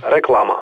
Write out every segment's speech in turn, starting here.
Реклама.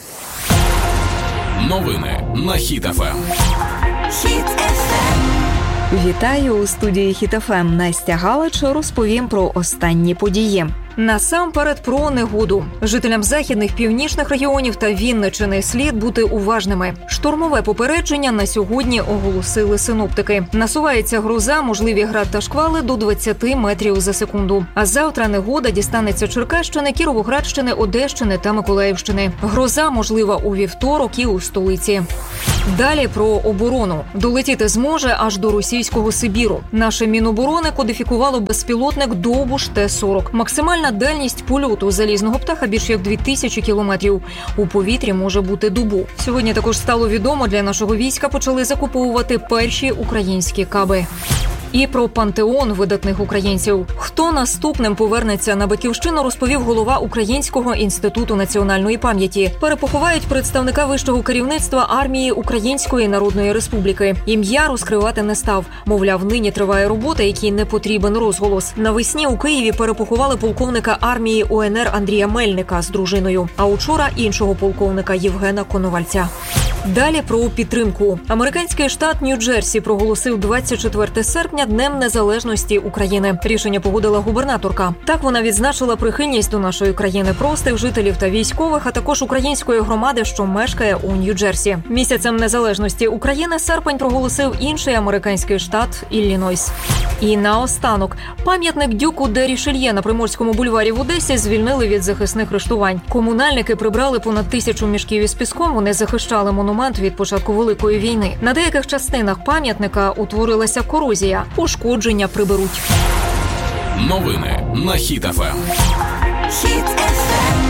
Новини на Хіт ФМ. Хіт ФМ. Вітаю у студії Хіт ФМ. Настя Галич розповім про останні події. Насамперед про негоду. Жителям західних, північних регіонів та Вінниччини слід бути уважними. Штормове попередження на сьогодні оголосили синоптики. Насувається гроза, можливі град та шквали до 20 метрів за секунду. А завтра негода дістанеться Черкащини, Кіровоградщини, Одещини та Миколаївщини. Гроза можлива у вівторок і у столиці. Далі про оборону. Долетіти зможе аж до російського Сибіру. Наше Міноборони кодифікувало безпілотник Довбуш Т-40. Максимальна дальність польоту залізного птаха більш як 2000 кілометрів. У повітрі може бути добу. Сьогодні також стало відомо, для нашого війська почали закуповувати перші українські каби. І про пантеон видатних українців. Хто наступним повернеться на Батьківщину, розповів голова Українського інституту національної пам'яті. Перепоховають представника вищого керівництва армії Української Народної Республіки. Ім'я розкривати не став. Мовляв, нині триває робота, якій не потрібен розголос. Навесні у Києві перепоховали полковника армії УНР Андрія Мельника з дружиною. А учора іншого полковника Євгена Коновальця. Далі про підтримку. Американський штат Нью-Джерсі проголосив 24 серпня Днем Незалежності України. Рішення погодила губернаторка. Так вона відзначила прихильність до нашої країни простих жителів та військових, а також української громади, що мешкає у Нью-Джерсі. Місяцем Незалежності України серпень проголосив інший американський штат Іллінойс. І наостанок. Пам'ятник Дюку де Рішельє на Приморському бульварі в Одесі звільнили від захисних арештувань. Комунальники прибрали понад 1000 мішків із піском, вони захищали монумент від початку Великої війни. На деяких частинах пам'ятника утворилася корозія. Пошкодження приберуть. Новини на Хіт ФМ. Хіт ФМ.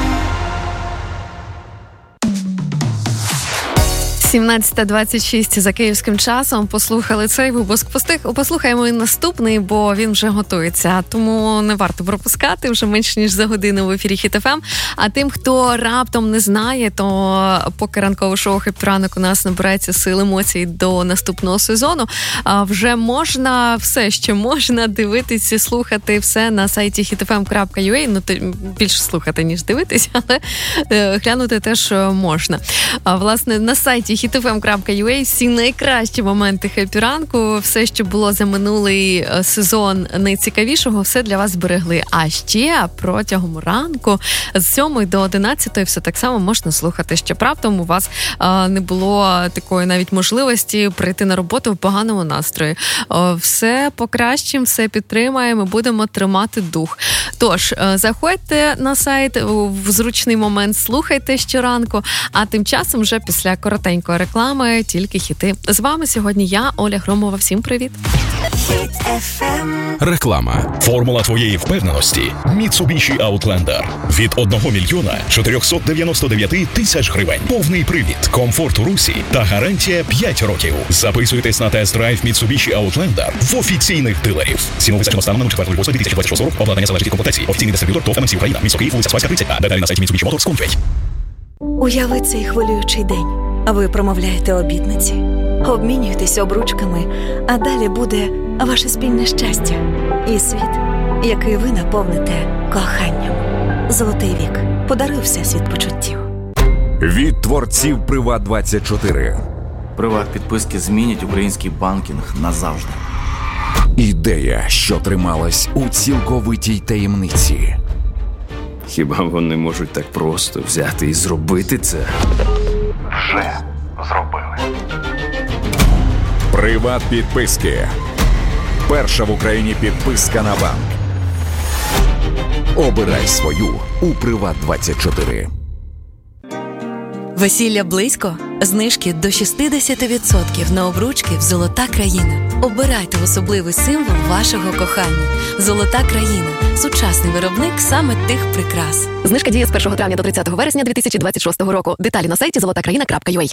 17:26 за київським часом. Послухали цей випуск. Послухаємо і наступний, бо він вже готується. Тому не варто пропускати, вже менш ніж за годину в ефірі Хіт ФМ. А тим, хто раптом не знає, то поки ранкове шоу «Хеппі ранок» у нас набирається сил, емоцій до наступного сезону, вже можна, все ще можна дивитися, слухати все на сайті hitfm.ua. Ну, більше слухати, ніж дивитися, але глянути теж можна. Власне, на сайті hitfm.ua всі найкращі моменти «Хеппі ранку», все, що було за минулий сезон найцікавішого, все для вас зберегли. А ще протягом ранку з 7 до 11 все так само можна слухати. Щоправда, у вас не було такої навіть можливості прийти на роботу в поганому настрої. Все покращимо, все підтримаємо, будемо тримати дух. Тож, заходьте на сайт в зручний момент, слухайте щоранку, а тим часом вже після коротенької реклами тільки хіти. З вами сьогодні я, Оля Громова. Всім привіт! Реклама. Формула твоєї впевненості – Mitsubishi Outlander. Від 1 499 000 гривень. Повний привід, комфорт у русі та гарантія 5 років. Записуйтесь на тест-драйв Mitsubishi Outlander в офіційних дилерів. Ціну визначено станом на 4.8.2026 року. Обладнання залежить від комплектації. Офіційний дистриб'ютор ТОВ МНС Україна. Місто Київ, вулиця Спаська, 30А. Деталі на сайті Mitsubishi Motors.com.ua. Уяви цей хвилюючий день. Ви промовляєте обітниці, обмінюєтесь обручками, а далі буде ваше спільне щастя і світ, який ви наповните коханням. Золотий вік. Подаруй всесвіт почуттів. Від творців Приват24. Приват-підписки змінять український банкінг назавжди. Ідея, що трималась у цілковитій таємниці. Хіба вони можуть так просто взяти і зробити це? Вже зробили. Приват-підписки. Перша в Україні підписка на банк. Обирай свою у Приват24. Весілля близько? Знижки до 60% на обручки в «Золота країна». Обирайте особливий символ вашого кохання. «Золота країна» – сучасний виробник саме тих прикрас. Знижка діє з 1 травня до 30 вересня 2026 року. Деталі на сайті zolotakraina.ua.